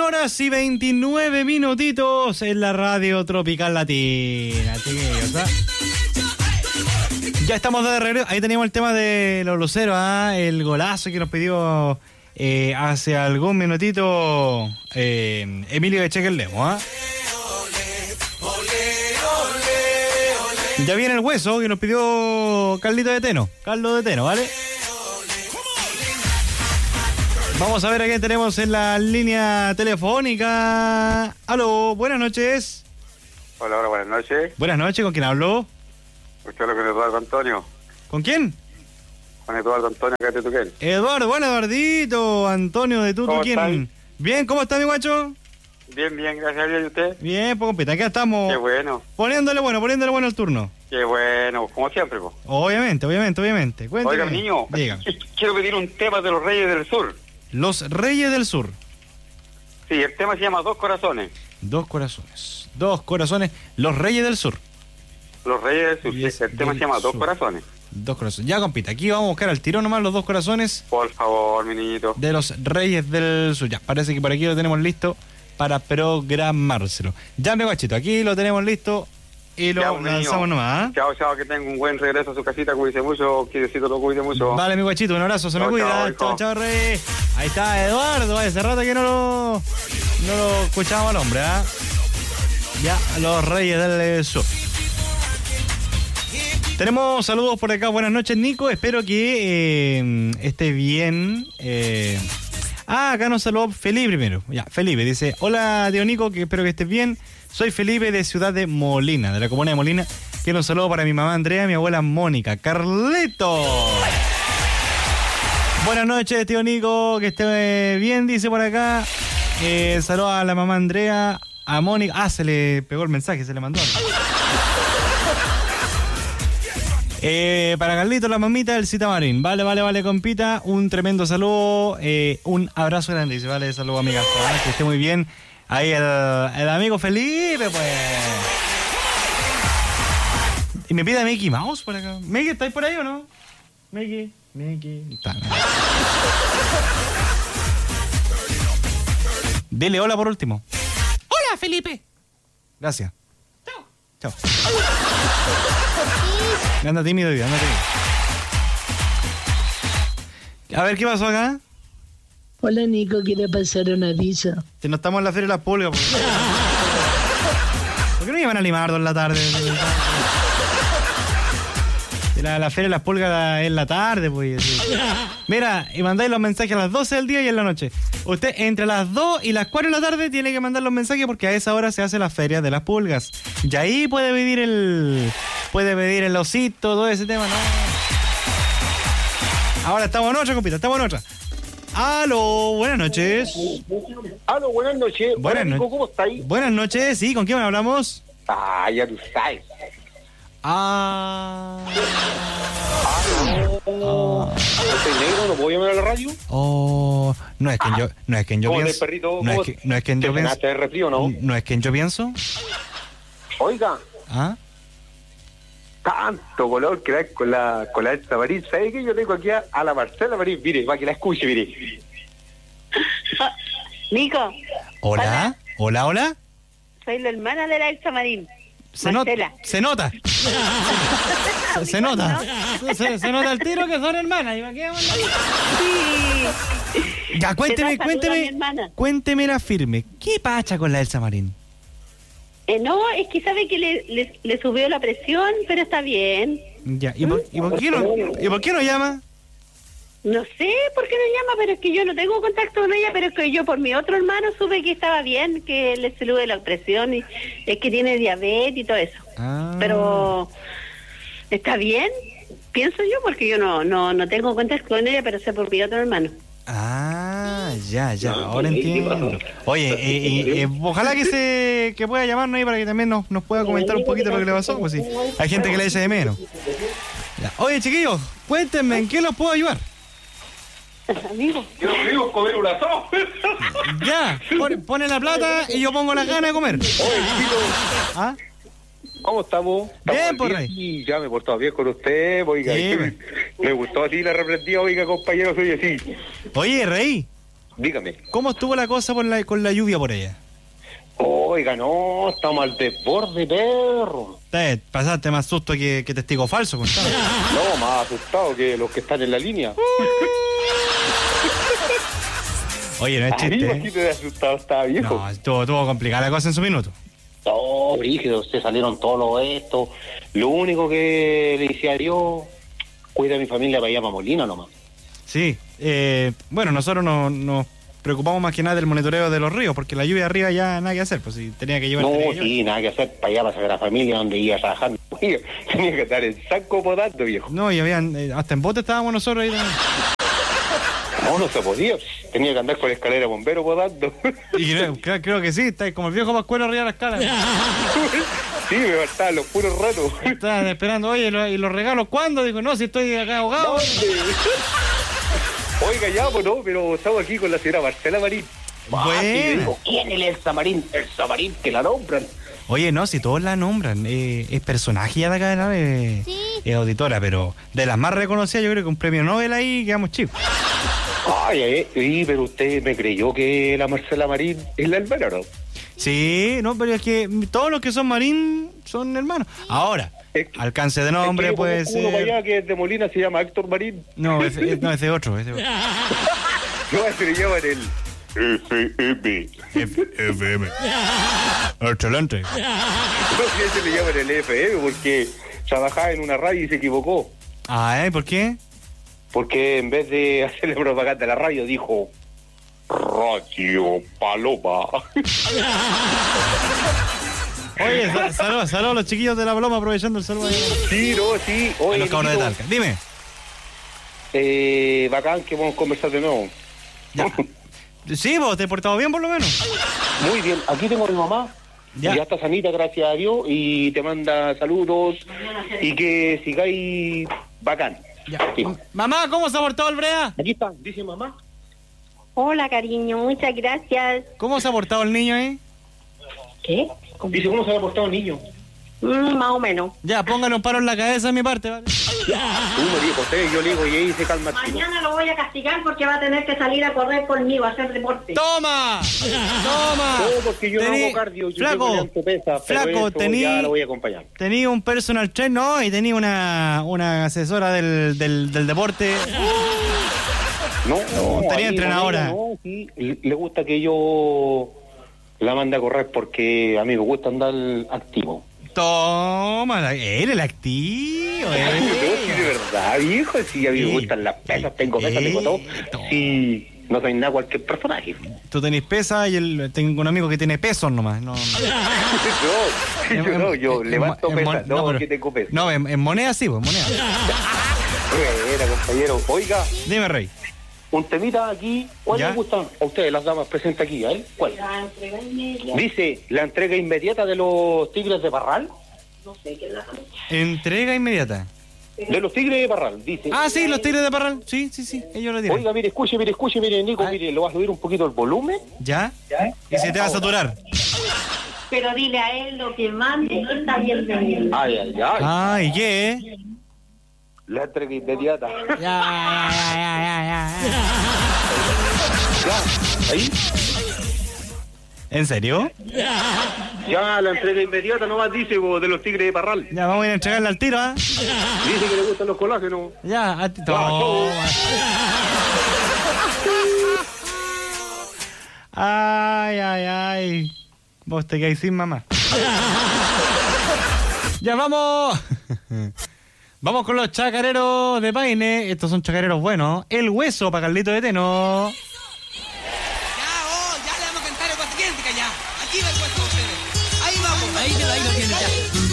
21:29 en la radio Tropical Latina, chiquillos, ¿ah? Ya estamos de regreso. Ahí teníamos el tema de los luceros, el golazo que nos pidió hace algún minutito Emilio de Chequel-Lemo, Ya viene el hueso que nos pidió Carlito de Teno, Carlos de Teno, ¿vale? Vamos a ver a quién tenemos en la línea telefónica. Aló, buenas noches. Hola, buenas noches. Buenas noches, ¿con quién hablo? Usted con Eduardo Antonio. ¿Con quién? Con Eduardo Antonio, acá de Tuquén. Eduardo, bueno, Eduardito, Antonio de Tuquén. Bien, ¿cómo está mi guacho? Bien, gracias a Dios. ¿Y usted? Bien, pues compita, acá estamos. Qué bueno. Poniéndole bueno el turno. Qué bueno, como siempre, pues. Obviamente. Cuénteme. Oiga, niño, quiero pedir un tema de los Reyes del Sur. Los Reyes del Sur. Sí, el tema se llama Dos Corazones. Dos Corazones, los Reyes del Sur. Los Reyes del Sur, sí, el tema se llama Dos Corazones. Dos Corazones. Ya, compita, aquí vamos a buscar al tiro nomás los Dos Corazones. Por favor, mi niñito. De los Reyes del Sur. Ya, parece que por aquí lo tenemos listo para programárselo. Ya, mi guachito, aquí lo tenemos listo y lo lanzamos nomás. Chao, que tenga un buen regreso a su casita, cuídese mucho, Diosito lo cuide mucho. Vale, mi guachito, un abrazo, se me cuida. Chao, Rey. Ahí está Eduardo, hace rato que no lo escuchamos al hombre, Ya, los Reyes del Sur. Tenemos saludos por acá, buenas noches, Nico, espero que esté bien. Acá nos saludó Felipe primero. Ya, Felipe dice, hola tío Nico, que espero que estés bien. Soy Felipe de Ciudad de Molina, de la comuna de Molina. Quiero un saludo para mi mamá Andrea, mi abuela Mónica. ¡Carleto! Buenas noches, tío Nico, que esté bien, dice por acá. Saludos a la mamá Andrea, a Mónica. Se le pegó el mensaje, se le mandó. Para Carlito, la mamita del Citamarín. Vale, compita. Un tremendo saludo. Un abrazo grande, dice, vale, saludo a mi casa. Que esté muy bien. Ahí el amigo Felipe, pues. Y me pide a Mickey Mouse por acá. Mickey, ¿estáis por ahí o no? Mickey. Está. Dile hola por último. Hola, Felipe. Gracias. Chao. Anda tímido. A ver, ¿qué pasó acá? Hola, Nico, quiero pasar un aviso. Si no estamos en la Feria de las Pulgas. ¿Por qué no llevan a Limardo en la tarde? La Feria de las Pulgas es en la tarde, pues. Sí. Mira, y mandáis los mensajes a las 12 del día y en la noche. Usted entre las 2 y las 4 de la tarde tiene que mandar los mensajes porque a esa hora se hace la Feria de las Pulgas. Y ahí puede pedir el osito, todo ese tema, ¿no? Ahora estamos en otra, compita, Aló, buenas noches. Aló, buenas noches. Buenas noches. ¿Cómo estáis? Buenas noches, sí, ¿con quién hablamos? Ya tú sabes. ¿Estoy negro? ¿No puedo llamar a la radio? No es que yo pienso. Perrito, no es que yo pienso. ¿Te refrío, no? No es que yo pienso. Oiga. Tanto color que da con la Elsa Marín. ¿Sabe qué? Yo tengo aquí a la Marcela Marín. Mire, para que la escuche, mire. Nico. Hola. Soy la hermana de la Elsa Marín. Se nota. Se nota el tiro que son hermanas. Sí. Ya, cuénteme la firme. ¿Qué pacha con la Elsa Marín? No, es que sabe que le subió la presión, pero está bien. Ya, ¿y por qué no llama? No sé por qué no llama, pero es que yo no tengo contacto con ella, pero es que yo por mi otro hermano supe que estaba bien, que le sube la presión y es que tiene diabetes y todo eso. Pero está bien, pienso yo, porque yo no tengo contacto con ella, pero sé por mi otro hermano. Ya, ahora entiendo. Oye, ojalá que pueda llamarnos ahí para que también nos pueda comentar un poquito lo que le pasó, pues sí. Hay gente que le echa de menos. Ya. Oye, chiquillos, cuéntenme, ¿en qué los puedo ayudar? Amigo. Yo no digo comer un asado. Ya, pone la plata y yo pongo las ganas de comer. Oye, chiquito. ¿Cómo estamos? Bien, por ahí. Sí, ya me he portado bien con usted, oiga. Sí, me gustó así la reprendida, oiga, compañero, soy así. Oye, Rey. Dígame. ¿Cómo estuvo la cosa con la lluvia por allá? Oiga, no, estamos al desborde, perro. Pasaste más susto que testigo falso, compadre. No, más asustado que los que están en la línea. Oye, no es chiste, Aquí te asustado, estaba viejo. No, estuvo complicada la cosa en su minuto. No, brígido, se salieron todos los estos. Lo único que le decía a Dios, cuida a mi familia para allá, para Molina nomás. Sí, bueno, nosotros nos preocupamos más que nada del monitoreo de los ríos, porque la lluvia arriba ya nada que hacer, pues si tenía que llevar... No, sí, nada que hacer para allá, para sacar a la familia donde iba a trabajar. Tenía que estar en saco podando, viejo. No, y habían, hasta en bote estábamos nosotros ahí también. No se podía. Tenía que andar con la escalera de bombero podando. Y creo que sí, está como el viejo Pascuero arriba de la escala. Sí, me faltaban los puros ratos. Estaban esperando, oye, ¿y los regalos cuándo? Digo, no, si estoy acá ahogado. Oiga, ya, pues no, pero estamos aquí con la señora Marcela Marín. Bueno. ¿Quién es Elsa Marín? Elsa Marín, que la nombran. Oye, no, si todos la nombran, es personaje ya de acá de la nave, es auditora, pero de las más reconocidas yo creo que un premio Nobel ahí quedamos chicos. Ay, pero usted me creyó que la Marcela Marín es la hermana, ¿no? Sí, no, pero es que todos los que son Marín son hermanos. Ahora, alcance de nombre puede ser... Uno para allá que es de Molina se llama Héctor Marín. No, es de otro, No, se le llaman el FM. FM. Excelente. No, se le llaman el FM porque trabajaba en una radio y se equivocó. Ah, ¿por qué? Porque en vez de hacerle propaganda a la radio, dijo Radio Paloma. Oye, saludos a los chiquillos de la Paloma, aprovechando el saludo. Sí, no, sí. Oye, los cabros de Talca. Dime. Bacán que vamos a conversar de nuevo. Ya. Sí, vos te has portado bien por lo menos. Muy bien, aquí tengo a mi mamá. Ya está sanita, gracias a Dios, y te manda saludos y que sigáis bacán. Ya. Sí. Mamá, ¿cómo se ha portado el Brea? Aquí está, dice mamá. Hola, cariño, muchas gracias. ¿Cómo se ha portado el niño, ¿Qué? Dice, ¿cómo se ha portado el niño? Más o menos. Ya, póngale un paro en la cabeza de mi parte, ¿vale? Tú me dijo, yo le digo, y ahí se calma. Mañana lo voy a castigar porque va a tener que salir a correr conmigo, a hacer deporte. ¡Toma! ¡Toma! No, porque yo no hago cardio, yo flaco, ya lo voy a acompañar. Tenía un personal trainer, ¿no? Y tenía una asesora del deporte. No, tenía entrenadora. No, sí, le gusta que yo la mande a correr porque a mí me gusta andar activo. Toma, él el activo. No, sí, de verdad, viejo, sí, a mí me gustan las pesas, tengo todo. Sí, no soy nada cualquier personaje. Tú tenés pesas y tengo un amigo que tiene pesos nomás. No. yo levanto pesas, no, porque tengo pesas. No, en moneda sí, pues, en moneda. Buena, compañero. Oiga. Dime, Rey. Un temita aquí, ¿cuál les gustan a ustedes, las damas presentes aquí? ¿Eh? ¿Cuál? La entrega inmediata. Dice, la entrega inmediata de los Tigres de Parral. No sé qué es la... Entrega inmediata. De los Tigres de Parral, dice. Ah, sí, los Tigres de Parral. Sí, ellos lo tienen. Oiga, mire, escuche, Nico, mire, le voy a subir un poquito el volumen. ¿Ya? ¿Y si te va a saturar? Pero dile a él lo que mande, está bienvenido. Ay. Ah, ¿y qué? La entrega inmediata. Ya. ¿Ahí? ¿En serio? Ya, la entrega inmediata nomás dice de los Tigres de Parral. Ya, vamos a ir a entregarle al tiro, ¿ah? Dice que le gustan los colágenos. Ya, a ti. Toma. Ay. Vos te quedáis sin mamá. Ya, vamos. Vamos con los chacareros de Paine. Estos son chacareros buenos. El Hueso para Carlito de Teno. Ya le vamos a cantar el guatequéntica ya. Aquí va el Hueso. Ahí vamos, ahí lo tienen ya.